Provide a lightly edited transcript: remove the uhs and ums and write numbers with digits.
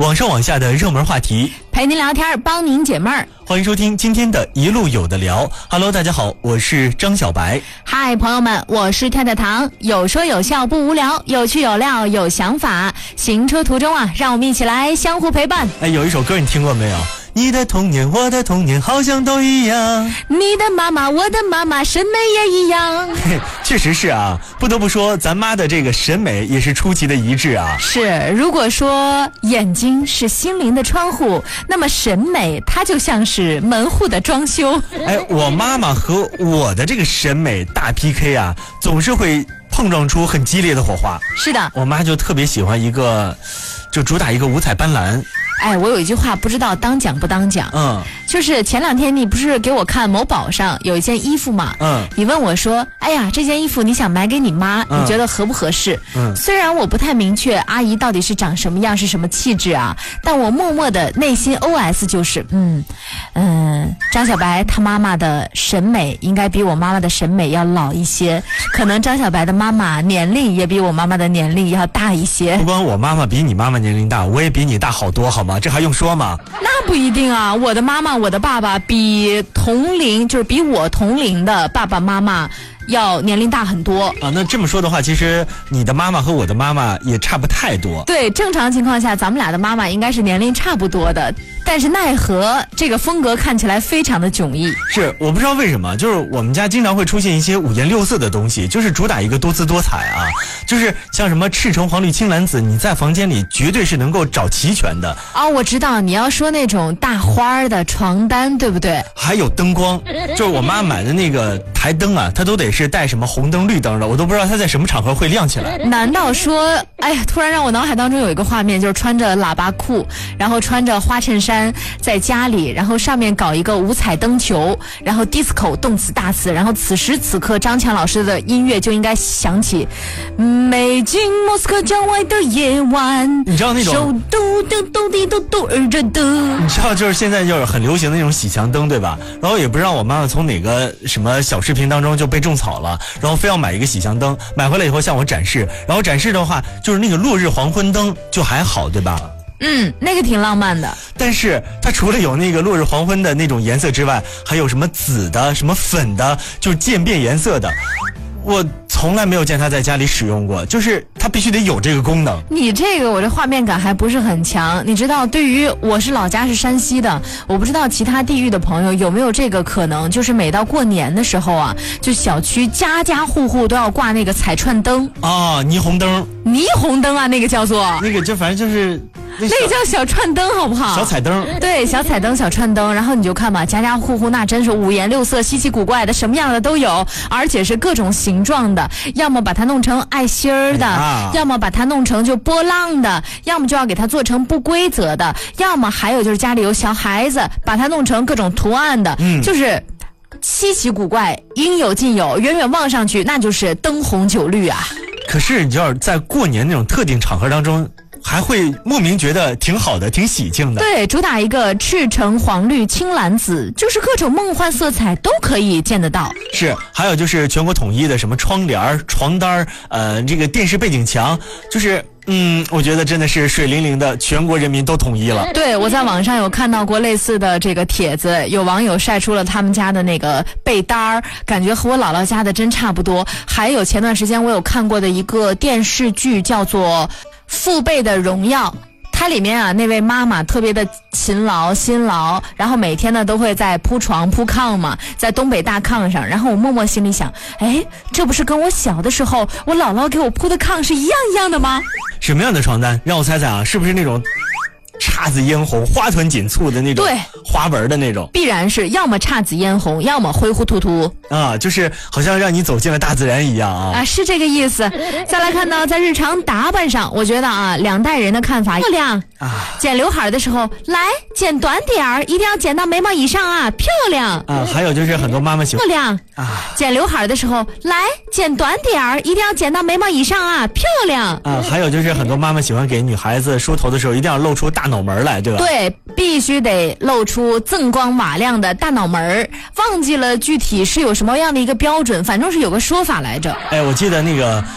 网上网下的热门话题， 陪您聊天，帮您解闷儿。 欢迎收听今天的一路有的聊。Hello， 大家好，我是张小白。 嗨，朋友们，我是跳跳糖，有说有笑不无聊，有趣有料有想法。行车途中啊，让我们一起来相互陪伴。 有一首歌你听过没有？你的童年我的童年好像都一样， 你的妈妈我的妈妈审美也一样。 确实是啊，不得不说咱妈的这个审美也是出奇的一致啊。 是，如果说眼睛是心灵的窗户，那么审美它就像是门户的装修。 我妈妈和我的这个审美大 PK 啊，总是会碰撞出很激烈的火花。 是的， 我妈就特别喜欢一个，就主打一个五彩斑斓。 我有一句话不知道当讲不当讲，就是前两天你不是给我看某宝上有一件衣服嘛，你问我说，哎呀，这件衣服你想买给你妈，你觉得合不合适？虽然我不太明确阿姨到底是长什么样，是什么气质啊，但我默默的内心 OS 就是，张小白他妈妈的审美应该比我妈妈的审美要老一些，可能张小白的妈妈年龄也比我妈妈的年龄要大一些。 不光我妈妈比你妈妈年龄大，我也比你大好多，好吗？这还用说吗？ 那不一定啊，我的妈妈我的爸爸比同龄，就是比我同龄的爸爸妈妈要年龄大很多啊。那这么说的话，其实你的妈妈和我的妈妈也差不太多。 对，正常情况下咱们俩的妈妈应该是年龄差不多的，但是奈何这个风格看起来非常的迥异。 是，我不知道为什么，就是我们家经常会出现一些五颜六色的东西，就是主打一个多姿多彩啊，就是像什么赤橙黄绿青蓝紫，你在房间里绝对是能够找齐全的。 我知道你要说那种大花的床单，对不对？ 还有灯光，就是我妈买的那个台灯啊，它都得是带什么红灯绿灯的，我都不知道它在什么场合会亮起来。 难道说，突然让我脑海当中有一个画面，就是穿着喇叭裤，然后穿着花衬衫在家里，然后上面搞一个五彩灯球，然后 disco 动词大词，然后此时此刻张强老师的音乐就应该响起，美景莫斯科郊外的夜晚， 你知道那种手嘟嘟嘟滴嘟嘟着嘟， 你知道就是现在就是很流行的那种喜强灯，对吧？然后也不知道我妈妈从哪个什么小视频当中就被种草了，然后非要买一个喜祥灯，买回来以后向我展示，然后展示的话就是那个落日黄昏灯就还好，对吧？ 那个挺浪漫的， 但是它除了有那个落日黄昏的那种颜色之外，还有什么紫的什么粉的，就是渐变颜色的，我从来没有见他在家里使用过，就是他必须得有这个功能。 你这个我这画面感还不是很强，你知道，对于我是老家是山西的，我不知道其他地域的朋友有没有这个可能，就是每到过年的时候啊，就小区家家户户都要挂那个彩串灯啊，霓虹灯， 霓虹灯啊，那个叫做那个就反正就是那个叫小串灯，好不好？ 小彩灯， 对，小彩灯、小串灯，然后你就看吧，家家户户那真是五颜六色、稀奇古怪的，什么样的都有，而且是各种形状的，要么把它弄成爱心儿的，要么把它弄成就波浪的，要么就要给它做成不规则的，要么还有就是家里有小孩子，把它弄成各种图案的，就是稀奇古怪，应有尽有，远远望上去那就是灯红酒绿啊。 可是你知道，在过年那种特定场合当中，还会莫名觉得挺好的，挺喜庆的。对， 主打一个赤橙黄绿青蓝紫，就是各种梦幻色彩都可以见得到。 是，还有就是全国统一的什么窗帘、床单，这个电视背景墙，就是我觉得真的是水灵灵的，全国人民都统一了。 对，我在网上有看到过类似的这个帖子，有网友晒出了他们家的那个被单，感觉和我姥姥家的真差不多。还有前段时间我有看过的一个电视剧叫做《父辈的荣耀》，它里面啊，那位妈妈特别的勤劳辛劳，然后每天呢都会在铺床铺炕嘛，在东北大炕上，然后我默默心里想，这不是跟我小的时候我姥姥给我铺的炕是一样一样的吗？ 什么样的床单？让我猜猜啊，是不是那种姹紫嫣红、花团锦簇的那种，对，花纹的那种？必然是要么姹紫嫣红，要么灰乎突突啊，就是好像让你走进了大自然一样啊！ 是这个意思。再来看到在日常打扮上，我觉得啊，两代人的看法漂亮啊。剪刘海的时候，来剪短点儿，一定要剪到眉毛以上啊，漂亮啊。还有就是很多妈妈喜欢漂亮啊，剪刘海的时候，来剪短点儿，一定要剪到眉毛以上啊，漂亮啊。还有就是很多妈妈喜欢给女孩子梳头的时候，一定要露出大脑门来，对吧？ 对，必须得露出锃光瓦亮的大脑门，忘记了具体是有什么样的一个标准，反正是有个说法来着。 我记得那个